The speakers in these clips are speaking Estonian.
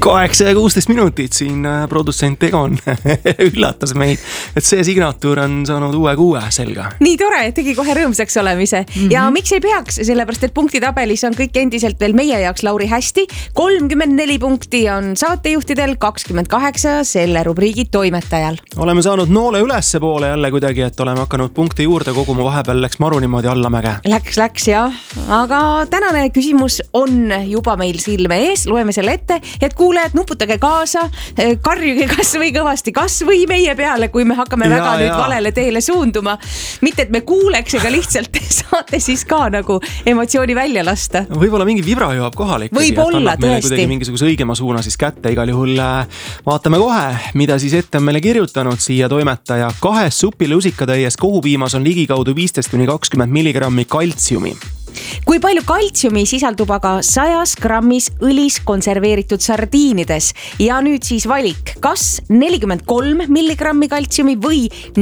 8:16 minutit siin produtsent Egon üllatas meid, et see signatuur on saanud uue 6 selga. Nii tore, tegi kohe rõõmsaks olemise. Ja miks ei peaks, sellepärast et punktitabelis on kõik endiselt veel meie jaoks Lauri hästi. 34 punkti on saatejuhtidel, 28 selle rubriigi toimetajal. Oleme saanud noole ülesse poole jälle kuidagi, et oleme hakanud punkti juurde koguma, vahepeal läks maru niimoodi allamäge. Läks jah, aga tänane küsimus on juba meil silme ees, loeme selle ette, et kuulejad, nuputage kaasa, karjuge kas või kõvasti, kas või meie peale, kui me hakkame väga nüüd valele teele suunduma. Mitte, et me kuuleks, ega lihtsalt saate siis ka nagu emotsiooni välja lasta. Võib-olla mingi vibra jõuab kohalik. Võib-olla, tõesti. Mingisuguse õigema suuna siis kätte, igal juhul vaatame kohe, mida siis ette on meile kirjutanud siia toimetaja. 2 supilusikatäies kohupiimas on ligikaudu 15-20 milligrammi kaltsiumi. Kui palju kaltsiumi sisaldub aga 100 grammis õlis konserveeritud sardiinides? Ja nüüd siis valik, kas 43 milligrammi kaltsiumi või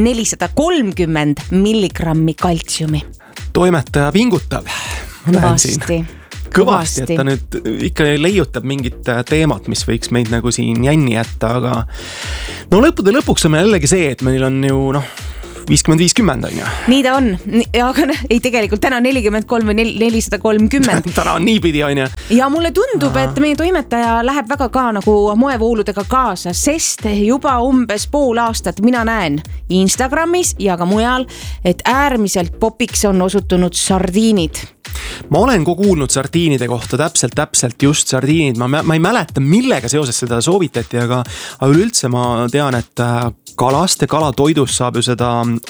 430 milligrammi kaltsiumi? Toimetaja pingutab. Kõvasti, et ta nüüd ikka leiutab mingit teemat, mis võiks meid nagu siin jänni jätta, aga no lõppude lõpuks on meil jällegi see, et meil on ju 50-50 on ju. Nii ta on, aga ei tegelikult täna 43 või 430. Täna on niipidi on ju. Ja mulle tundub, et meie toimetaja läheb väga ka nagu moevooludega kaasa, sest juba umbes pool aastat mina näen Instagramis ja ka mujal, et äärmiselt popiks on osutunud sardiinid. Ma olen kuulnud sardiinide kohta täpselt just sardiinid. Ma ei mäleta, millega seoses seda soovitati, aga üleüldse ma tean, et kalast ja kalatoidust saab ju seda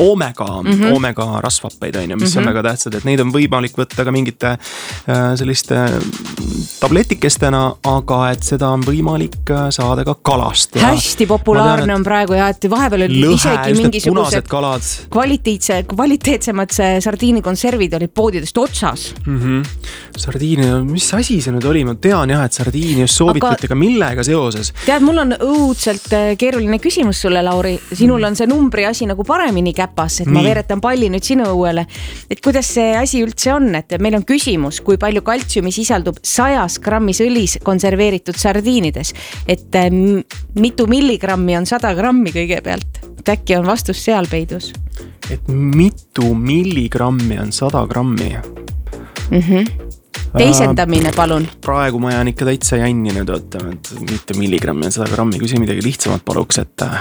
omega rasvhappeid, mis on väga tähtsad, et neid on võimalik võtta ka mingite selliste tabletikestena, aga et seda on võimalik saada ka kalast. Hästi populaarne on praegu ja et vahepeal oli isegi mingisugused kvaliteetsemad sardiinikonservid olid poodidest otsas. Sardiini, mis asi see nüüd oli? Ma tean jah, et sardiini just soovitati, aga millega seoses? Tead, mul on õudselt keeruline küsimus sulle, Lauri. Sinul on see numbri asi nagu paremini käpas, et ma veeretan palli nüüd sinu õuele. Et kuidas see asi üldse on, et meil on küsimus, kui palju kaltsiumi sisaldub 100 grammis õlis konserveeritud sardiinides, et mitu milligrammi on 100 grammi kõigepealt. Äkki on vastus seal peidus? Et mitu milligrammi on 100 grammi? Teisendamine, palun. Praegu ma jään ikka täitsa jänni nüüd, et mitu milligrammi on 100 grammi, kui see midagi lihtsamat paluks,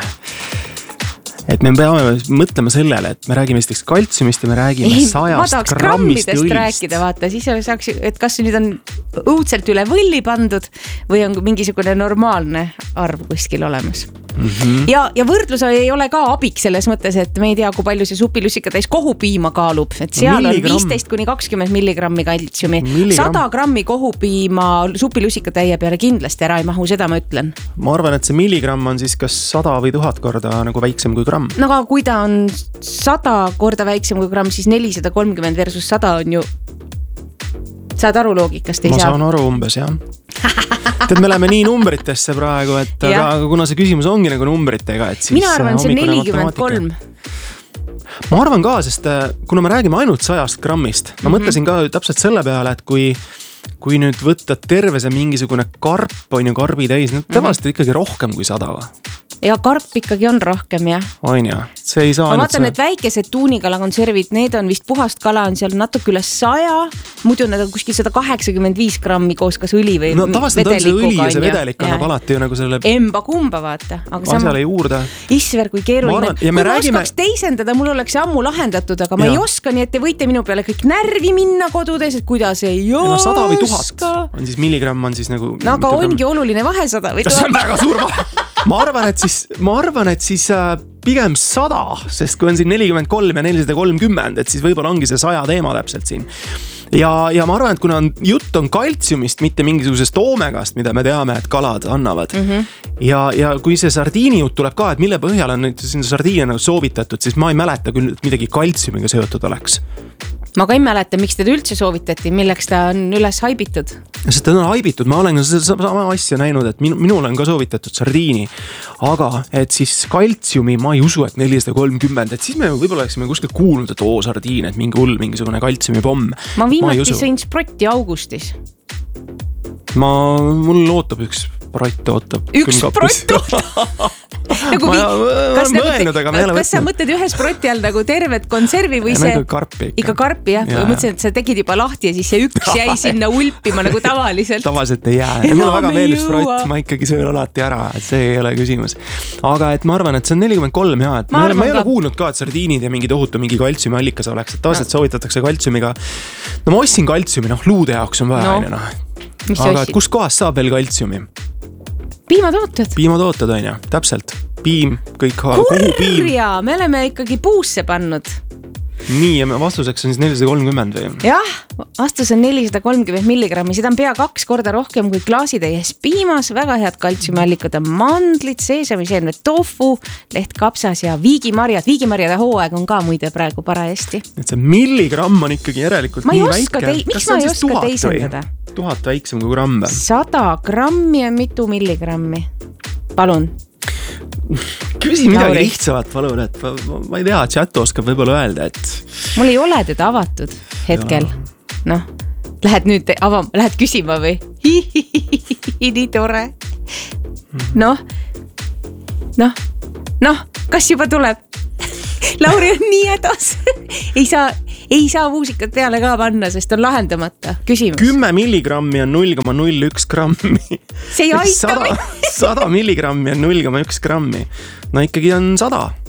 et me peame mõtlema sellele, et me räägime näiteks kaltsiumist ja me räägime 100 grammist õlist. Rääkida, vaata, siis saaks, et kas nüüd on õudselt üle võlli pandud või on mingisugune normaalne arv kuskil olemas. Ja võrdlus ei ole ka abiks selles mõttes, et me ei tea, kui palju see supilusikatäis kohupiima kaalub, et seal on 15-20 milligrammi kaltsiumi. 100 grammi kohupiima supilusikatäie peale kindlasti ära ei mahu, seda ma ütlen. Ma arvan, et see milligramm on siis kas 100 või 1000 korda nagu väiksem kui gramm. No aga kui ta on 100 korda väiksem kui gramm, siis 430 versus 100 on ju... Saad aru loogikast? Ma saan aru umbes, jah. Et me läheme nii numbritesse praegu, et aga kuna see küsimus ongi nagu numbritega, et siis... Mina arvan, see 43. Ma arvan ka, sest kuna me räägime ainult 100 grammist, ma mõtlesin ka täpselt selle peale, et kui nüüd võtta terve see mingisugune karp on ju karbi täis, tavaliselt ikkagi rohkem kui 100. Ja karp ikkagi on rohkem, jah. On ja, see ei saa... Ma vaatan, et väikesed tuunikala konservid, need on vist puhast kala, on seal natuke üle 100, muidu need on kuskil 185 grammi koos kas õli või vedelikuga. No tavaliselt on see õli ja see vedelik annab alati ju nagu selle... Emba kumba, vaata. Asjale juurde. Isver, kui keeruline. Kui ma oskaks teisendada, mul oleks ammu lahendatud, aga ma ei oska, nii et te võite minu peale kõik närvi minna kodudes, et kuidas ei oska. 100 või 1000 on siis milligramm on siis nagu... No aga ongi oluline vahe 100 või 1000. See on väga suur vahe. Ma arvan, et siis pigem 100, sest kui on siin 43 ja 430, et siis võib-olla ongi see 100 teema täpselt siin. Ja ma arvan, et kuna jutt on kaltsiumist, mitte mingisugusest omegast, mida me teame, et kalad annavad. Ja kui see sardiini jutt tuleb ka, et mille põhjal on nüüd siin sardiine nagu soovitatud, siis ma ei mäleta küll, et midagi kaltsiumiga seotud oleks. Ma ka ei mäleta, miks teda üldse soovitati, milleks ta on üles haibitud. Sest ta on haibitud, ma olen sama asja näinud, et minul on ka soovitatud sardiini, aga et siis kaltsiumi ma ei usu, et 430, et siis me võib-olla oleksime kuskil kuulnud, et sardiin, et mingisugune kaltsiumi pomm. Ma viimati sõin sprotti augustis. Mul lootab üks Sprott ootab. Üks sprott ootab. Nagu ma olen mõelnud, aga ma ei ole kas sa mõtled ühe sprotti all nagu tervet konservi või see? Ikka karpi, jah. Ma mõtlesin, et sa tegid juba lahti ja siis see üks jäi sinna ulpima nagu tavaliselt. Tavaliselt ei jää. Mulle väga meeldib sprott, ma ikkagi söön alati ära, et see ei ole küsimus. Aga et ma arvan, et see on 43 ja et ma ei ole kuulnud ka, et sardiinid ja mingi tohutu mingi kaltsiumi allikas oleks, et tavaliselt soovitatakse kaltsiumiga. No ma ostsin kaltsiumi, luude jaoks on vaja. Aga kus kohas saab veel kaltsiumi? Piimatooted on ju, täpselt. Piim, kõik kogu piim. Kurja, me oleme ikkagi puusse pannud. Nii, ja vastuseks on siis 430 või? Jah, vastus on 430 milligrammi. Seda on pea 2 korda rohkem kui klaasitäies piimas. Väga head kaltsiumiallikad on mandlid, seesamiseened, tofu, lehtkapsas ja viigimarjad. Viigimarjade hooaeg on ka muide praegu parajasti. Et see milligramm on ikkagi järelikult nii väike. Miks ma ei oska teisendada? 1000 väiksem kui gramm. 100 grammi ja mitu milligrammi. Palun. Küsi midagi lihtsavat, palun, et ma ei tea, chat oskab võib-olla öelda, et... Mul ei ole teda avatud hetkel. Noh, lähed küsima või? Nii tore. Noh, kas juba tuleb? Lauri on nii hädas. Ei saa muusikat peale ka panna, sest on lahendamata. Küsimus. 10 milligrammi on 0,01 grammi. See ei aita. 100 milligrammi on 0,1 grammi. No ikkagi on 100.